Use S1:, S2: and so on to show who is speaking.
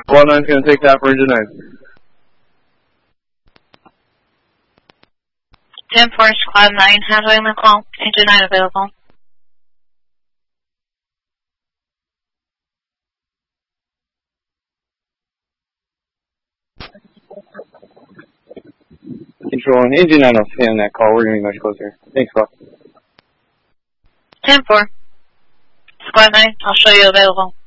S1: Squad 9's going to take that for Engine 9.
S2: 10-4, Squad 9, handling the call. Engine 9 available.
S1: Control and Engine 9 will stay on that call. We're going to be much closer. Thanks, Squad.
S2: 10-4. Squad 9, I'll show you available.